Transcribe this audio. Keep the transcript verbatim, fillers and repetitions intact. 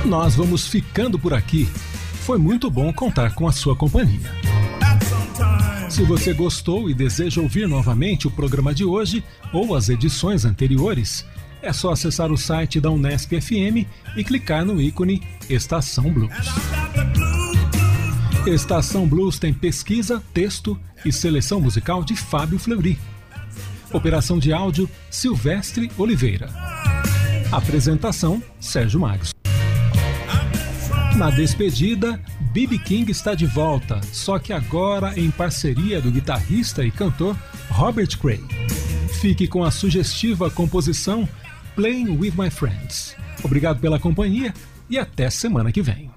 Nós vamos ficando por aqui. Foi muito bom contar com a sua companhia. Se você gostou e deseja ouvir novamente o programa de hoje ou as edições anteriores, é só acessar o site da Unesp F M e clicar no ícone Estação Blues. Estação Blues tem pesquisa, texto e seleção musical de Fábio Fleury. Operação de áudio, Silvestre Oliveira. Apresentação, Sérgio Magos. Na despedida, B B King está de volta, só que agora em parceria do guitarrista e cantor Robert Cray. Fique com a sugestiva composição Playing With My Friends. Obrigado pela companhia e até semana que vem.